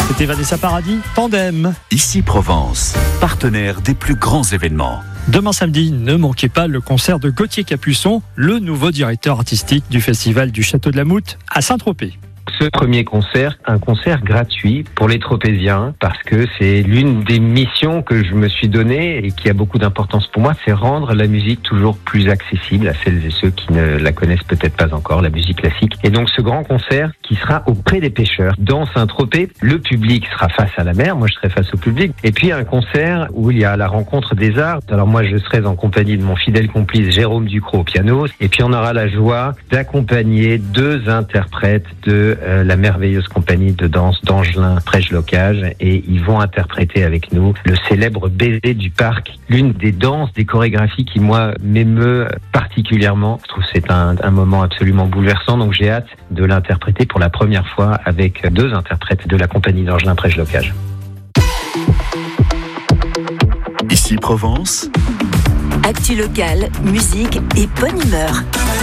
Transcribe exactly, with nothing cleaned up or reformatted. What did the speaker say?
C'était Vanessa Paradis, Tandem. Ici Provence, partenaire des plus grands événements. Demain samedi, ne manquez pas le concert de Gauthier Capuçon, le nouveau directeur artistique du festival du Château de la Moute à Saint-Tropez. Ce premier concert, un concert gratuit pour les Tropéziens, parce que c'est l'une des missions que je me suis donnée et qui a beaucoup d'importance pour moi, c'est rendre la musique toujours plus accessible à celles et ceux qui ne la connaissent peut-être pas encore, la musique classique. Et donc ce grand concert qui sera auprès des pêcheurs dans Saint-Tropez, le public sera face à la mer, moi je serai face au public, et puis un concert où il y a la rencontre des arts. Alors moi je serai en compagnie de mon fidèle complice Jérôme Ducrot au piano, et puis on aura la joie d'accompagner deux interprètes de Euh, la merveilleuse compagnie de danse d'Angelin Prège-Locage, et ils vont interpréter avec nous le célèbre Baiser du Parc, l'une des danses, des chorégraphies qui moi m'émeut particulièrement. Je trouve que c'est un, un moment absolument bouleversant, donc j'ai hâte de l'interpréter pour la première fois avec deux interprètes de la compagnie d'Angelin Prège-Locage. Ici Provence, actu locale, musique et bonne humeur.